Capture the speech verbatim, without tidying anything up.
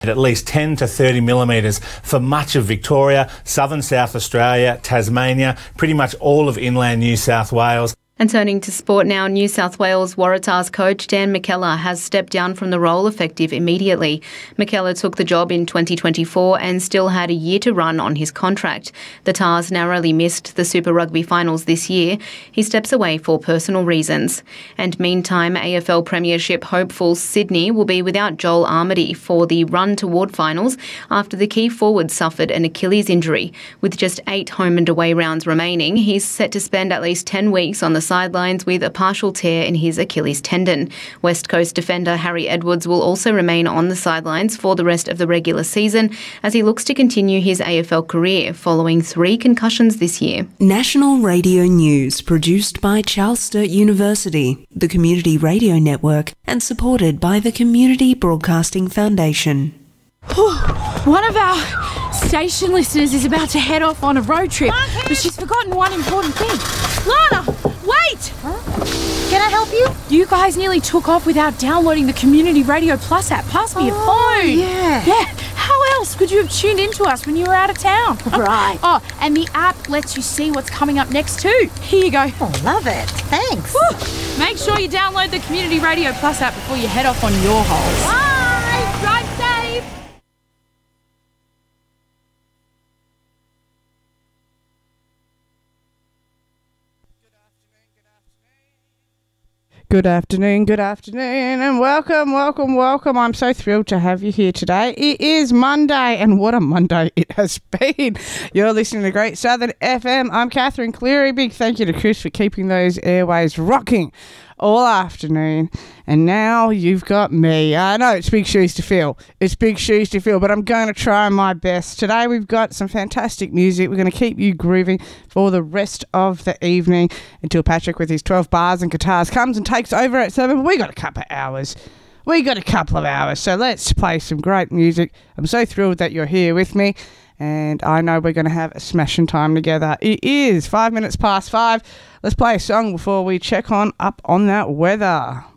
at least ten to thirty millimetres for much of Victoria, southern South Australia, Tasmania, pretty much all of inland New South Wales. And turning to sport now, New South Wales Waratahs coach Dan McKellar has stepped down from the role effective immediately. McKellar took the job in twenty twenty-four and still had a year to run on his contract. The Tars narrowly missed the Super Rugby finals this year. He steps away for personal reasons. And meantime, A F L Premiership hopeful Sydney will be without Joel Armady for the run toward finals after the key forward suffered an Achilles injury. With just eight home and away rounds remaining, he's set to spend at least ten weeks on the sidelines with a partial tear in his Achilles tendon. West Coast defender Harry Edwards will also remain on the sidelines for the rest of the regular season as he looks to continue his A F L career following three concussions this year. National Radio News, produced by Charles Sturt University, the Community Radio Network, and supported by the Community Broadcasting Foundation. One of our station listeners is about to head off on a road trip, but she's forgotten one important thing. Lana, wait! Huh? Can I help you? You guys nearly took off without downloading the Community Radio Plus app. Pass me oh, your phone. Yeah. Yeah. How else could you have tuned into us when you were out of town? Right. Oh, and the app lets you see what's coming up next too. Here you go. Oh, love it. Thanks. Woo. Make sure you download the Community Radio Plus app before you head off on your holes. Bye. Drive safe. Good afternoon, good afternoon, and welcome, welcome, welcome. I'm so thrilled to have you here today. It is Monday, and what a Monday it has been. You're listening to Great Southern F M. I'm Catherine Cleary. Big thank you to Chris for keeping those airways rocking all afternoon. And now you've got me. I know it's big shoes to fill. It's big shoes to fill, but I'm going to try my best. Today we've got some fantastic music. We're going to keep you grooving for the rest of the evening until Patrick with his twelve bars and guitars comes and takes over at seven. But we got a couple of hours. We got a couple of hours. So let's play some great music. I'm so thrilled that you're here with me. And I know we're going to have a smashing time together. It is five minutes past five. Let's play a song before we check on up on that weather.